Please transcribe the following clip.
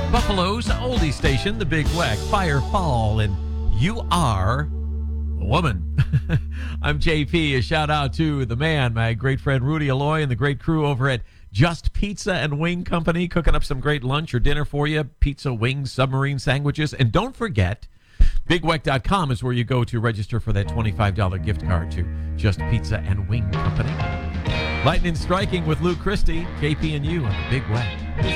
Buffalo's oldie station, the Big Weck, Fire Fall, and You Are a Woman. I'm JP. A shout out to the man, my great friend Rudy Alloy, and the great crew over at Just Pizza and Wing Company, cooking up some great lunch or dinner for you. Pizza, wings, submarine sandwiches. And don't forget, BigWeck.com is where you go to register for that $25 gift card to Just Pizza and Wing Company. Lightning Striking with Lou Christie, JP and you on the Big Weck.